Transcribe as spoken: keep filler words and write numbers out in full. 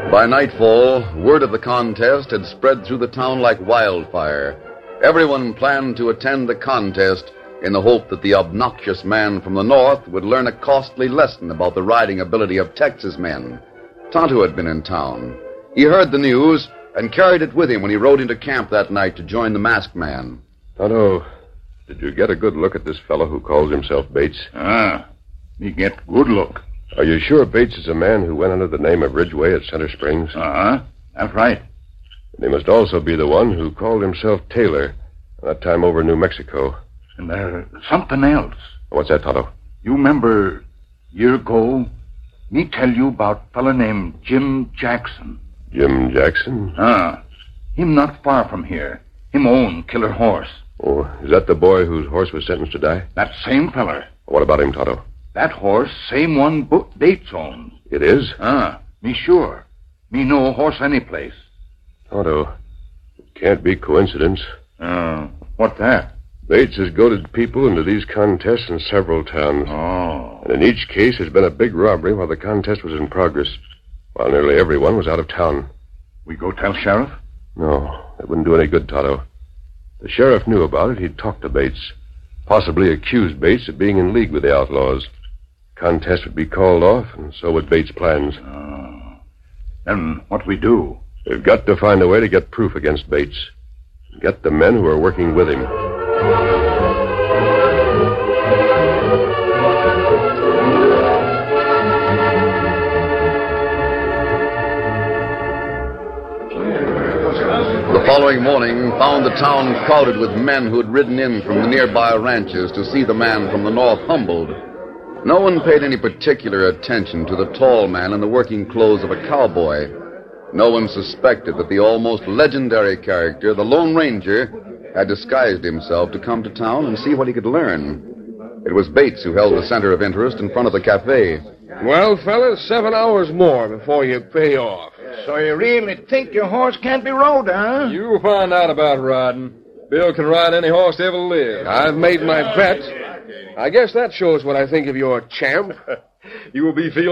By nightfall, word of the contest had spread through the town like wildfire. Everyone planned to attend the contest in the hope that the obnoxious man from the north would learn a costly lesson about the riding ability of Texas men. Tonto had been in town. He heard the news and carried it with him when he rode into camp that night to join the masked man. Tonto, did you get a good look at this fellow who calls himself Bates? Ah, me get good look. Are you sure Bates is a man who went under the name of Ridgway at Center Springs? Uh-huh, that's right. And he must also be the one who called himself Taylor that time over in New Mexico. And there's something else. What's that, Tonto? You remember year ago, me tell you about fella named Jim Jackson. Jim Jackson? Ah, him not far from here. Him own Killer Horse. Oh, is that the boy whose horse was sentenced to die? That same feller. What about him, Tonto? That horse, same one Bo- Bates owns. It is? Ah, me sure. Me know a horse any place. Tonto, it can't be coincidence. Uh, what that? Bates has goaded people into these contests in several towns. Oh. And in each case, there's been a big robbery while the contest was in progress, while nearly everyone was out of town. We go tell Sheriff? No, it wouldn't do any good, Tonto. The sheriff knew about it. He'd talked to Bates, possibly accused Bates of being in league with the outlaws. Contest would be called off, and so would Bates' plans. Oh. Then what we do? We've got to find a way to get proof against Bates. Get the men who are working with him. The following morning found the town crowded with men who had ridden in from the nearby ranches to see the man from the north humbled. No one paid any particular attention to the tall man in the working clothes of a cowboy. No one suspected that the almost legendary character, the Lone Ranger, had disguised himself to come to town and see what he could learn. It was Bates who held the center of interest in front of the cafe. Well, fellas, seven hours more before you pay off. So you really think your horse can't be rode, huh? You'll find out about riding. Bill can ride any horse that ever lived. I've made my bet. I guess that shows what I think of your champ. You will be feeling